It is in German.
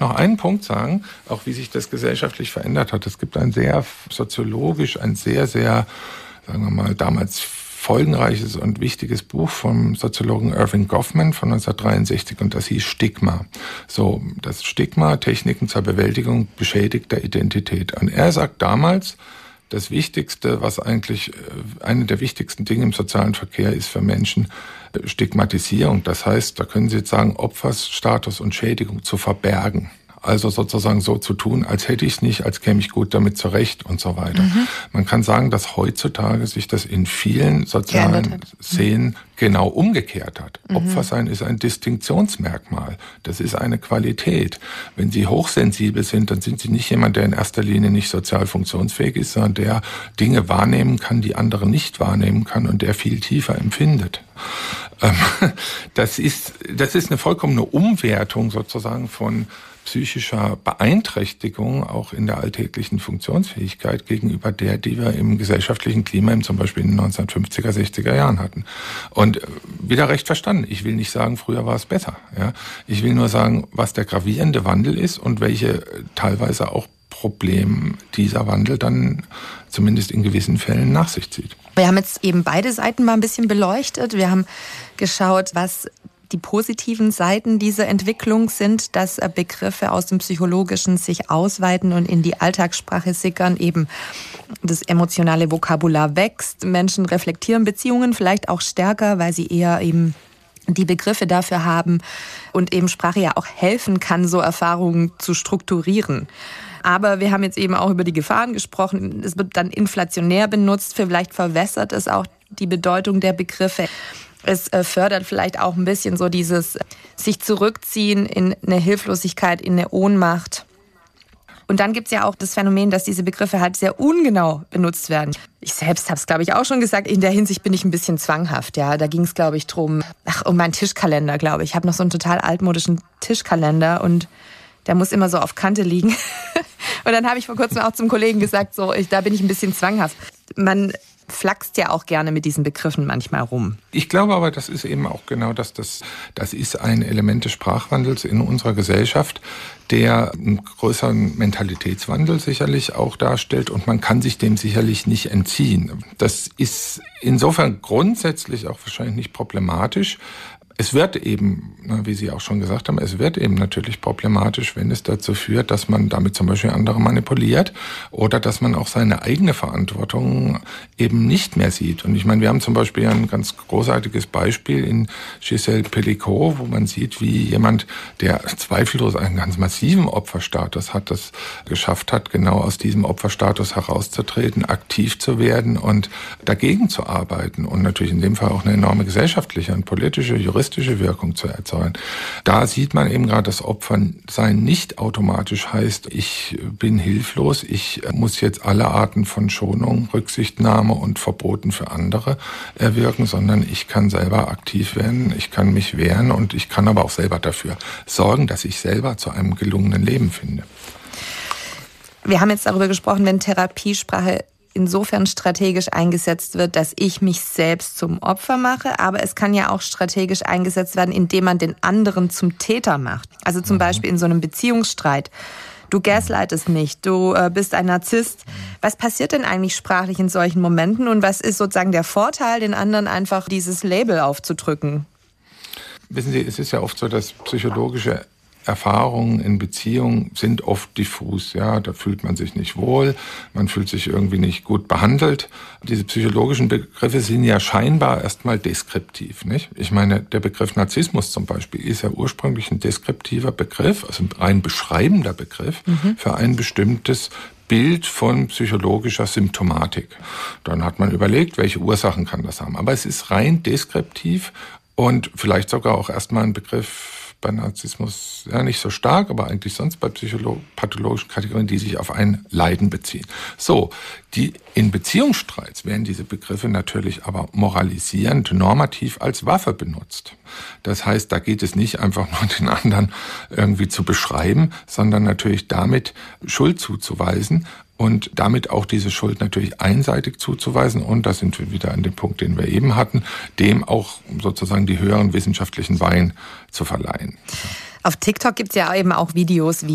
noch einen Punkt sagen, auch wie sich das gesellschaftlich verändert hat. Es gibt ein sehr soziologisch, ein sehr, sehr, sagen wir mal, damals folgenreiches und wichtiges Buch vom Soziologen Irving Goffman von 1963 und das hieß Stigma. So, das Stigma, Techniken zur Bewältigung beschädigter Identität. Und er sagt damals, das Wichtigste, was eigentlich eine der wichtigsten Dinge im sozialen Verkehr ist für Menschen, Stigmatisierung. Das heißt, da können Sie jetzt sagen, Opferstatus und Schädigung zu verbergen. Also sozusagen so zu tun, als hätte ich es nicht, als käme ich gut damit zurecht und so weiter. Man kann sagen, dass heutzutage sich das in vielen sozialen Szenen genau umgekehrt hat. Opfersein ist ein Distinktionsmerkmal. Das ist eine Qualität. Wenn Sie hochsensibel sind, dann sind Sie nicht jemand, der in erster Linie nicht sozial funktionsfähig ist, sondern der Dinge wahrnehmen kann, die andere nicht wahrnehmen kann und der viel tiefer empfindet. Das ist eine vollkommene Umwertung sozusagen von psychischer Beeinträchtigung auch in der alltäglichen Funktionsfähigkeit gegenüber der, die wir im gesellschaftlichen Klima zum Beispiel in den 1950er, 60er Jahren hatten. Und wieder recht verstanden. Ich will nicht sagen, früher war es besser. Ja? Ich will nur sagen, was der gravierende Wandel ist und welche teilweise auch Probleme dieser Wandel dann zumindest in gewissen Fällen nach sich zieht. Wir haben jetzt eben beide Seiten mal ein bisschen beleuchtet. Wir haben geschaut, was die positiven Seiten dieser Entwicklung sind, dass Begriffe aus dem Psychologischen sich ausweiten und in die Alltagssprache sickern, eben das emotionale Vokabular wächst, Menschen reflektieren Beziehungen vielleicht auch stärker, weil sie eher eben die Begriffe dafür haben und eben Sprache ja auch helfen kann, so Erfahrungen zu strukturieren. Aber wir haben jetzt eben auch über die Gefahren gesprochen. Es wird dann inflationär benutzt, vielleicht verwässert es auch die Bedeutung der Begriffe. Es fördert vielleicht auch ein bisschen so dieses sich zurückziehen in eine Hilflosigkeit, in eine Ohnmacht. Und dann gibt's ja auch das Phänomen, dass diese Begriffe halt sehr ungenau benutzt werden. Ich selbst habe es, glaube ich, auch schon gesagt. In der Hinsicht bin ich ein bisschen zwanghaft. Ja, da ging es, glaube ich, um meinen Tischkalender, glaube ich. Ich habe noch so einen total altmodischen Tischkalender und der muss immer so auf Kante liegen. Und dann habe ich vor kurzem auch zum Kollegen gesagt, da bin ich ein bisschen zwanghaft. Man flaxt ja auch gerne mit diesen Begriffen manchmal rum. Ich glaube aber, das ist eben auch genau das ist ein Element des Sprachwandels in unserer Gesellschaft, der einen größeren Mentalitätswandel sicherlich auch darstellt und man kann sich dem sicherlich nicht entziehen. Das ist insofern grundsätzlich auch wahrscheinlich nicht problematisch. Es wird eben, wie Sie auch schon gesagt haben, es wird eben natürlich problematisch, wenn es dazu führt, dass man damit zum Beispiel andere manipuliert oder dass man auch seine eigene Verantwortung eben nicht mehr sieht. Und ich meine, wir haben zum Beispiel ein ganz großartiges Beispiel in Gisèle Pelicot, wo man sieht, wie jemand, der zweifellos einen ganz massiven Opferstatus hat, das geschafft hat, genau aus diesem Opferstatus herauszutreten, aktiv zu werden und dagegen zu arbeiten und natürlich in dem Fall auch eine enorme gesellschaftliche und politische, juristische Wirkung zu erzeugen. Da sieht man eben gerade, dass Opfersein nicht automatisch heißt, ich bin hilflos, ich muss jetzt alle Arten von Schonung, Rücksichtnahme und Verboten für andere erwirken, sondern ich kann selber aktiv werden, ich kann mich wehren und ich kann aber auch selber dafür sorgen, dass ich selber zu einem gelungenen Leben finde. Wir haben jetzt darüber gesprochen, wenn Therapiesprache insofern strategisch eingesetzt wird, dass ich mich selbst zum Opfer mache, aber es kann ja auch strategisch eingesetzt werden, indem man den anderen zum Täter macht. Also zum Beispiel in so einem Beziehungsstreit. Du gaslightest mich, du bist ein Narzisst. Was passiert denn eigentlich sprachlich in solchen Momenten und was ist sozusagen der Vorteil, den anderen einfach dieses Label aufzudrücken? Wissen Sie, es ist ja oft so, dass psychologische Erfahrungen in Beziehungen sind oft diffus. Ja, da fühlt man sich nicht wohl, man fühlt sich irgendwie nicht gut behandelt. Diese psychologischen Begriffe sind ja scheinbar erstmal deskriptiv, nicht? Ich meine, der Begriff Narzissmus zum Beispiel ist ja ursprünglich ein deskriptiver Begriff, also ein rein beschreibender Begriff für ein bestimmtes Bild von psychologischer Symptomatik. Dann hat man überlegt, welche Ursachen kann das haben. Aber es ist rein deskriptiv und vielleicht sogar auch erstmal ein Begriff bei Narzissmus ja nicht so stark, aber eigentlich sonst bei pathologischen Kategorien, die sich auf ein Leiden beziehen. So, in Beziehungsstreits werden diese Begriffe natürlich aber moralisierend, normativ als Waffe benutzt. Das heißt, da geht es nicht einfach nur den anderen irgendwie zu beschreiben, sondern natürlich damit Schuld zuzuweisen und damit auch diese Schuld natürlich einseitig zuzuweisen. Und da sind wir wieder an dem Punkt, den wir eben hatten, dem auch sozusagen die höheren wissenschaftlichen Weihen zu verleihen. Auf TikTok gibt es ja eben auch Videos wie